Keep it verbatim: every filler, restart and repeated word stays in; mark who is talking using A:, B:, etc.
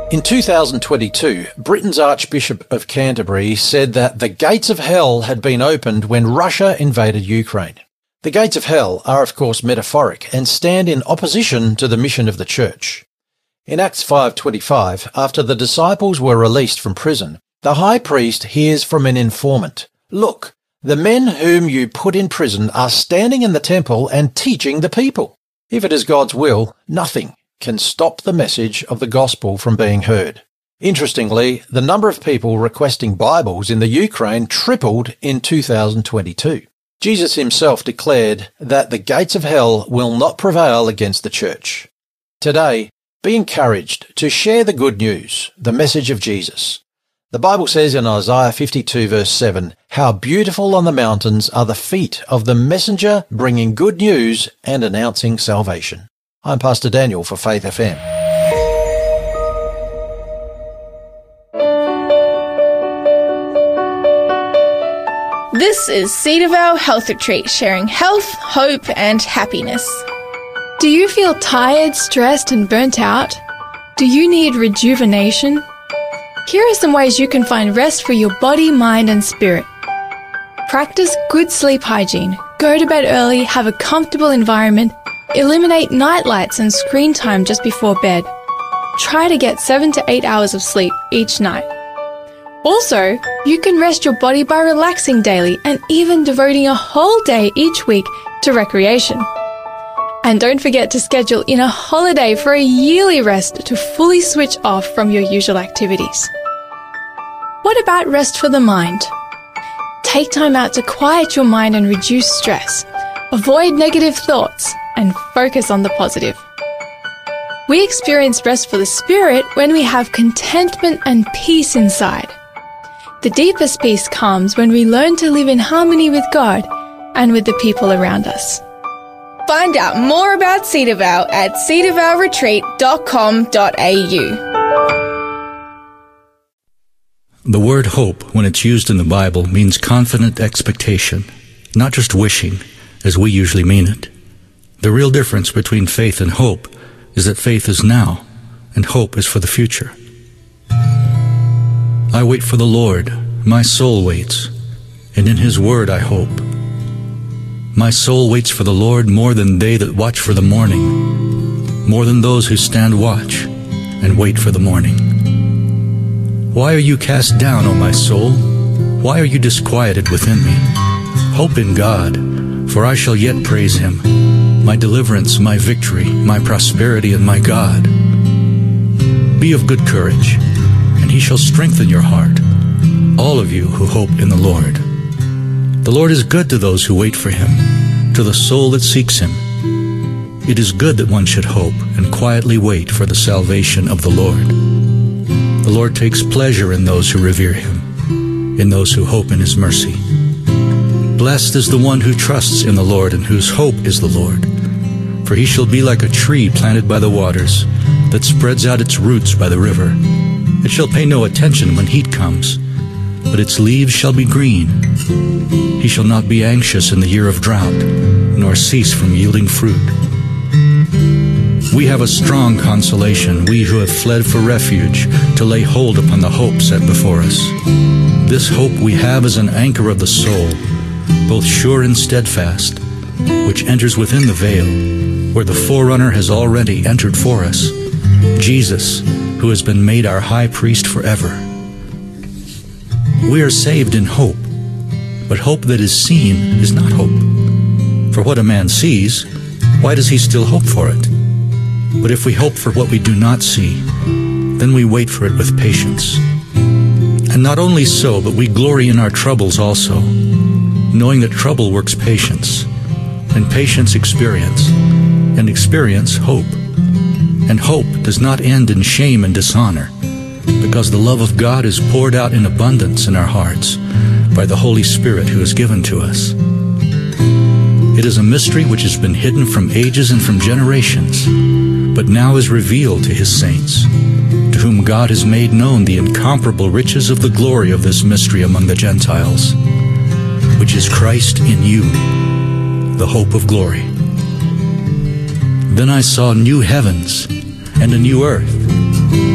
A: In two thousand twenty-two, Britain's Archbishop of Canterbury said that the gates of hell had been opened when Russia invaded Ukraine. The gates of hell are, of course, metaphoric and stand in opposition to the mission of the Church. In Acts five twenty-five, after the disciples were released from prison, the high priest hears from an informant, "Look, the men whom you put in prison are standing in the temple and teaching the people." If it is God's will, nothing can stop the message of the gospel from being heard. Interestingly, the number of people requesting Bibles in the Ukraine tripled in two thousand twenty-two. Jesus himself declared that the gates of hell will not prevail against the church. Today, be encouraged to share the good news, the message of Jesus. The Bible says in Isaiah fifty-two verse seven, "How beautiful on the mountains are the feet of the messenger bringing good news and announcing salvation." I'm Pastor Daniel for Faith F M.
B: This is Cedarvale Health Retreat, sharing health, hope and happiness.
C: Do you feel tired, stressed and burnt out? Do you need rejuvenation? Here are some ways you can find rest for your body, mind and spirit. Practice good sleep hygiene. Go to bed early, have a comfortable environment, eliminate night lights and screen time just before bed. Try to get seven to eight hours of sleep each night. Also, you can rest your body by relaxing daily and even devoting a whole day each week to recreation. And don't forget to schedule in a holiday for a yearly rest to fully switch off from your usual activities. What about rest for the mind? Take time out to quiet your mind and reduce stress. Avoid negative thoughts and focus on the positive. We experience rest for the spirit when we have contentment and peace inside. The deepest peace comes when we learn to live in harmony with God and with the people around us.
B: Find out more about Cedarvale at cedarvale retreat dot com dot a u.
D: The word hope, when it's used in the Bible, means confident expectation, not just wishing, as we usually mean it. The real difference between faith and hope is that faith is now, and hope is for the future. I wait for the Lord, my soul waits, and in His word I hope. My soul waits for the Lord more than they that watch for the morning, more than those who stand watch and wait for the morning. Why are you cast down, O my soul? Why are you disquieted within me? Hope in God, for I shall yet praise Him, my deliverance, my victory, my prosperity, and my God. Be of good courage, and He shall strengthen your heart, all of you who hope in the Lord. The Lord is good to those who wait for Him, to the soul that seeks Him. It is good that one should hope and quietly wait for the salvation of the Lord. The Lord takes pleasure in those who revere Him, in those who hope in His mercy. Blessed is the one who trusts in the Lord and whose hope is the Lord. For he shall be like a tree planted by the waters, that spreads out its roots by the river. It shall pay no attention when heat comes, but its leaves shall be green. He shall not be anxious in the year of drought, nor cease from yielding fruit. We have a strong consolation, we who have fled for refuge, to lay hold upon the hope set before us. This hope we have as an anchor of the soul, both sure and steadfast, which enters within the veil, where the forerunner has already entered for us, Jesus, who has been made our high priest forever. We are saved in hope, but hope that is seen is not hope. For what a man sees, why does he still hope for it? But if we hope for what we do not see, then we wait for it with patience. And not only so, but we glory in our troubles also, knowing that trouble works patience, and patience experience, and experience hope. And hope does not end in shame and dishonor, because the love of God is poured out in abundance in our hearts by the Holy Spirit who is given to us. It is a mystery which has been hidden from ages and from generations, but now is revealed to His saints, to whom God has made known the incomparable riches of the glory of this mystery among the Gentiles, which is Christ in you, the hope of glory. Then I saw new heavens and a new earth,